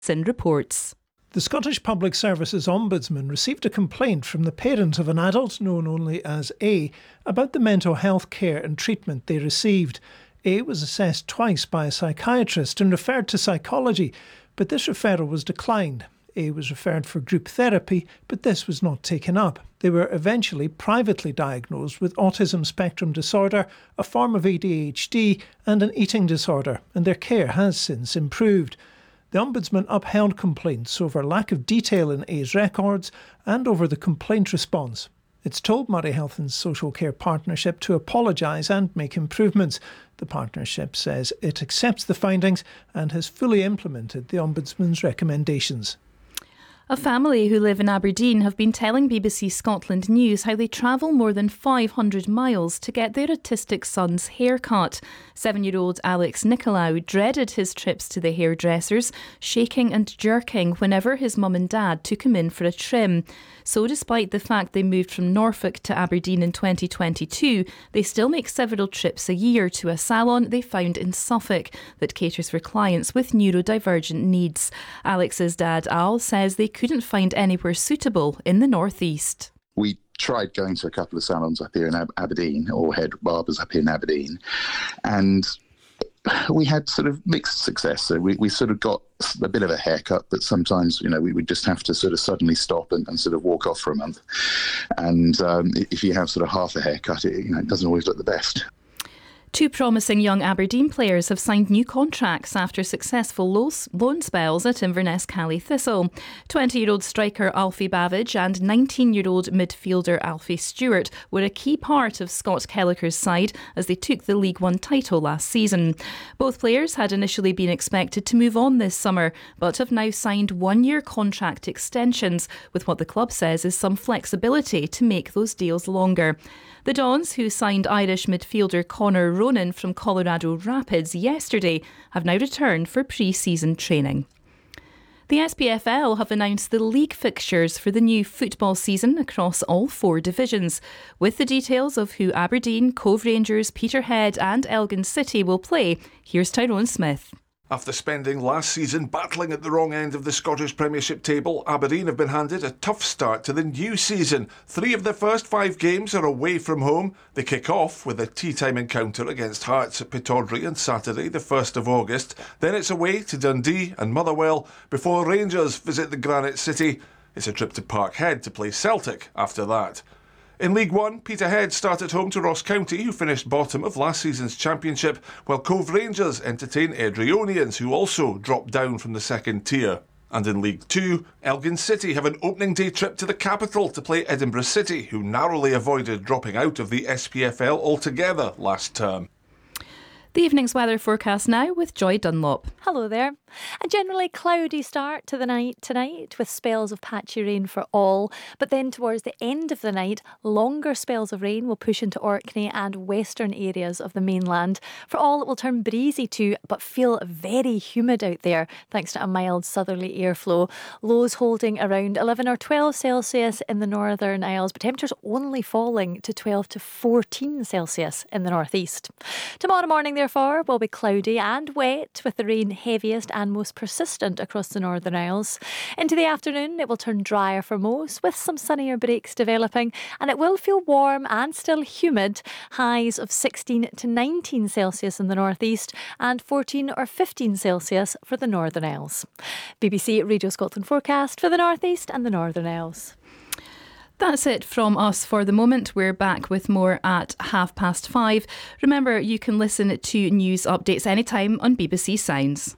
reports. The Scottish Public Services Ombudsman received a complaint from the parent of an adult known only as A about the mental health care and treatment they received. A was assessed twice by a psychiatrist and referred to psychology, but this referral was declined. A was referred for group therapy, but this was not taken up. They were eventually privately diagnosed with autism spectrum disorder, a form of ADHD and an eating disorder, and their care has since improved. The Ombudsman upheld complaints over lack of detail in A's records and over the complaint response. It's told Moray Health and Social Care Partnership to apologise and make improvements. The partnership says it accepts the findings and has fully implemented the Ombudsman's recommendations. A family who live in Aberdeen have been telling BBC Scotland News how they travel more than 500 miles to get their autistic son's haircut. 7-year-old Alex Nicolau dreaded his trips to the hairdressers, shaking and jerking whenever his mum and dad took him in for a trim. So despite the fact they moved from Norfolk to Aberdeen in 2022, they still make several trips a year to a salon they found in Suffolk that caters for clients with neurodivergent needs. Alex's dad Al says they couldn't find anywhere suitable in the northeast. We tried going to a couple of salons up here in Aberdeen, or head barbers up here in Aberdeen, and we had sort of mixed success. So we sort of got a bit of a haircut, but sometimes, we would just have to sort of suddenly stop and sort of walk off for a month. And if you have sort of half a haircut, it doesn't always look the best. Two promising young Aberdeen players have signed new contracts after successful loan spells at Inverness Cally Thistle. 20-year-old striker Alfie Bavidge and 19-year-old midfielder Alfie Stewart were a key part of Scott Kelleher's side as they took the League One title last season. Both players had initially been expected to move on this summer, but have now signed one-year contract extensions with what the club says is some flexibility to make those deals longer. The Dons, who signed Irish midfielder Connor Ronan from Colorado Rapids yesterday, have now returned for pre-season training. The SPFL have announced the league fixtures for the new football season across all 4 divisions. With the details of who Aberdeen, Cove Rangers, Peterhead and Elgin City will play, here's Tyrone Smith. After spending last season battling at the wrong end of the Scottish Premiership table, Aberdeen have been handed a tough start to the new season. 3 of their first 5 games are away from home. They kick off with a tea-time encounter against Hearts at Pittodrie on Saturday, the 1st of August. Then it's away to Dundee and Motherwell before Rangers visit the Granite City. It's a trip to Parkhead to play Celtic after that. In League One, Peterhead start at home to Ross County, who finished bottom of last season's championship, while Cove Rangers entertain Airdrieonians, who also dropped down from the second tier. And in League 2, Elgin City have an opening day trip to the capital to play Edinburgh City, who narrowly avoided dropping out of the SPFL altogether last term. The evening's weather forecast now with Joy Dunlop. Hello there. A generally cloudy start to the night tonight with spells of patchy rain for all. But then towards the end of the night, longer spells of rain will push into Orkney and western areas of the mainland. For all, it will turn breezy too, but feel very humid out there thanks to a mild southerly airflow. Lows holding around 11 or 12 Celsius in the Northern Isles, but temperatures only falling to 12 to 14 Celsius in the northeast. Tomorrow morning, therefore, will be cloudy and wet with the rain heaviest and most persistent across the Northern Isles. Into the afternoon, it will turn drier for most, with some sunnier breaks developing, and it will feel warm and still humid. Highs of 16 to 19 Celsius in the northeast and 14 or 15 Celsius for the Northern Isles. BBC Radio Scotland forecast for the northeast and the Northern Isles. That's it from us for the moment. We're back with more at 5:30. Remember, you can listen to news updates anytime on BBC Sounds.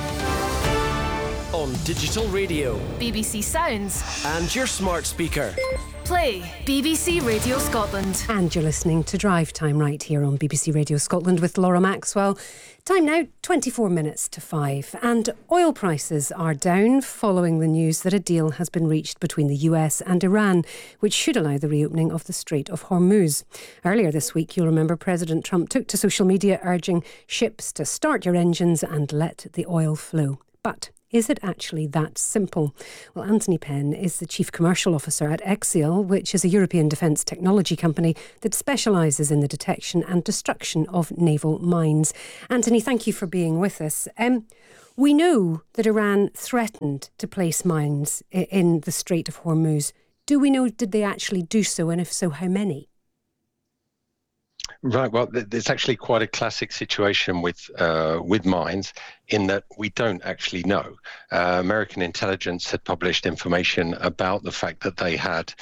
On digital radio, BBC Sounds, and your smart speaker. Play BBC Radio Scotland. And you're listening to Drive Time right here on BBC Radio Scotland with Laura Maxwell. Time now, 24 minutes to 5. And oil prices are down following the news that a deal has been reached between the US and Iran, which should allow the reopening of the Strait of Hormuz. Earlier this week, you'll remember President Trump took to social media urging ships to start your engines and let the oil flow. But is it actually that simple? Well, Anthony Penn is the Chief Commercial Officer at Exial, which is a European defence technology company that specialises in the detection and destruction of naval mines. Anthony, thank you for being with us. We know that Iran threatened to place mines in the Strait of Hormuz. Do we know, did they actually do so? And if so, how many? Right. Well, it's actually quite a classic situation with mines in that we don't actually know. American intelligence had published information about the fact that they had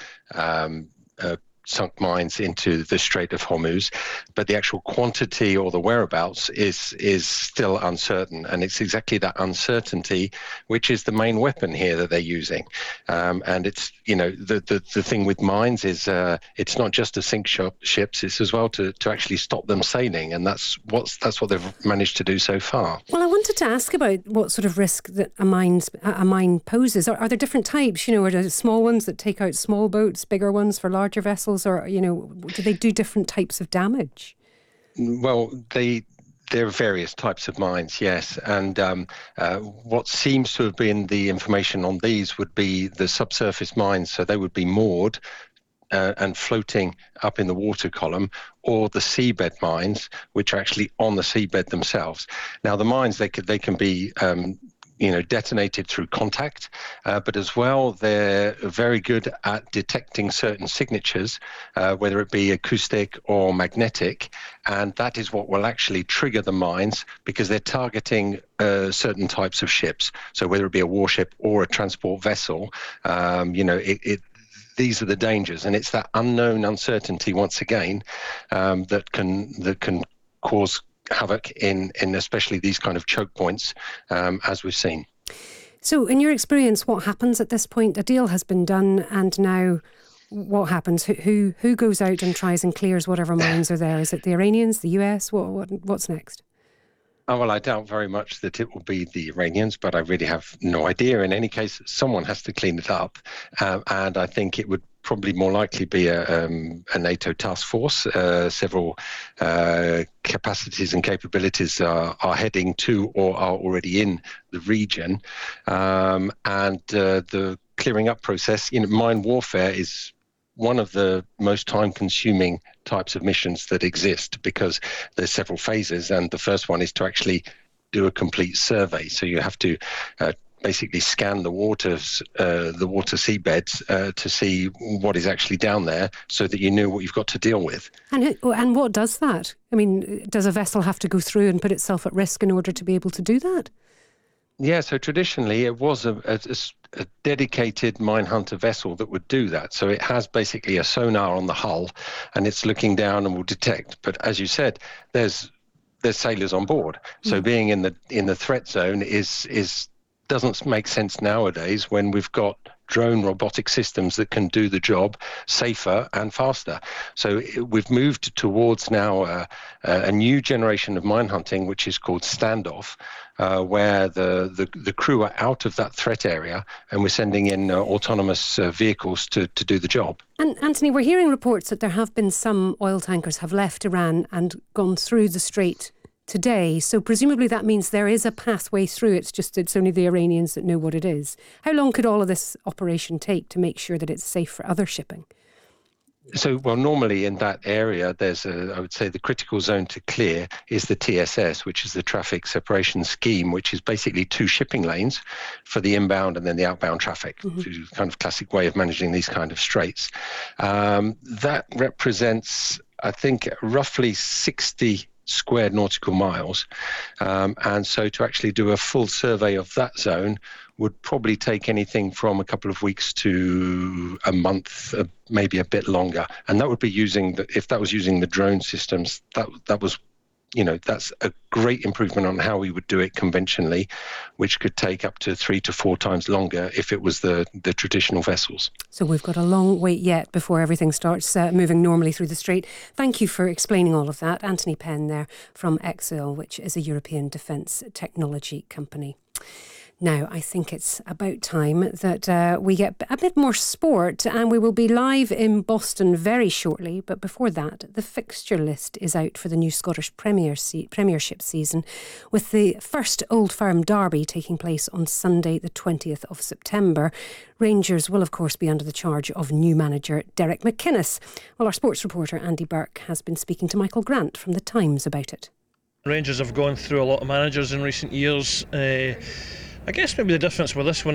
sunk mines into the Strait of Hormuz, but the actual quantity or the whereabouts is still uncertain, and it's exactly that uncertainty which is the main weapon here that they're using. And it's, you know, the thing with mines is it's not just to sink ships, it's as well to actually stop them sailing, and that's what they've managed to do so far. Well, I wanted to ask about what sort of risk that a mine poses. Are there different types? You know, are there small ones that take out small boats, bigger ones for larger vessels? Or, you know, do they do different types of damage? Well, there are various types of mines, yes. And what seems to have been the information on these would be the subsurface mines. So they would be moored and floating up in the water column, or the seabed mines, which are actually on the seabed themselves. Now, the mines, they can be detonated through contact, but as well, they're very good at detecting certain signatures, whether it be acoustic or magnetic, and that is what will actually trigger the mines because they're targeting certain types of ships. So whether it be a warship or a transport vessel, these are the dangers, and it's that unknown uncertainty once again that can cause havoc in especially these kind of choke points, as we've seen. So in your experience, what happens at this point? A deal has been done, and now what happens? Who goes out and tries and clears whatever mines are there? Is it the Iranians, the US? What's next? Oh, well, I doubt very much that it will be the Iranians, but I really have no idea. In any case, someone has to clean it up, and I think it would probably more likely be a NATO task force. Several capacities and capabilities are heading to or are already in the region, and the clearing up process. Mine warfare is one of the most time-consuming types of missions that exist because there's several phases, and the first one is to actually do a complete survey. So you have to basically scan the water seabeds to see what is actually down there, so that you know what you've got to deal with. And what does that? I mean, does a vessel have to go through and put itself at risk in order to be able to do that? Yeah, so traditionally it was a dedicated mine hunter vessel that would do that. So it has basically a sonar on the hull, and it's looking down and will detect. But as you said, there's sailors on board. So being in the threat zone doesn't make sense nowadays when we've got drone robotic systems that can do the job safer and faster. So we've moved towards now a new generation of mine hunting, which is called standoff, where the crew are out of that threat area, and we're sending in autonomous vehicles to do the job. And Anthony, we're hearing reports that there have been some oil tankers have left Iran and gone through the strait today. So presumably that means there is a pathway through. It's only the Iranians that know what it is. How long could all of this operation take to make sure that it's safe for other shipping? So, well, normally in that area, there's I would say the critical zone to clear is the TSS, which is the traffic separation scheme, which is basically two shipping lanes for the inbound and then the outbound traffic, which is a kind of classic way of managing these kind of straits. That represents, I think, roughly 60 square nautical miles. And so to actually do a full survey of that zone would probably take anything from a couple of weeks to a month, maybe a bit longer. And that would be if that was using the drone systems, that was, that's a great improvement on how we would do it conventionally, which could take up to 3 to 4 times longer if it was the traditional vessels. So we've got a long wait yet before everything starts moving normally through the strait. Thank you for explaining all of that. Anthony Penn there from Exoil, which is a European defence technology company. Now, I think it's about time that we get a bit more sport, and we will be live in Boston very shortly. But before that, the fixture list is out for the new Scottish Premiership season, with the first Old Firm derby taking place on Sunday, the 20th of September. Rangers will, of course, be under the charge of new manager Derek McInnes. Well, our sports reporter Andy Burke has been speaking to Michael Grant from The Times about it. Rangers have gone through a lot of managers in recent years. I guess maybe the difference with this one